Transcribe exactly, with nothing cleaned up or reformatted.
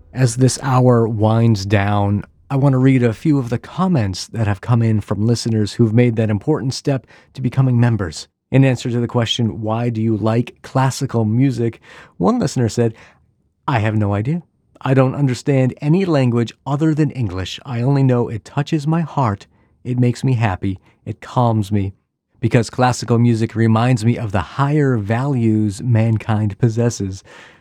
As this hour winds down, I want to read a few of the comments that have come in from listeners who've made that important step to becoming members. In answer to the question, why do you like classical music? One listener said, I have no idea. I don't understand any language other than English. I only know it touches my heart. It makes me happy. It calms me. Because classical music reminds me of the higher values mankind possesses.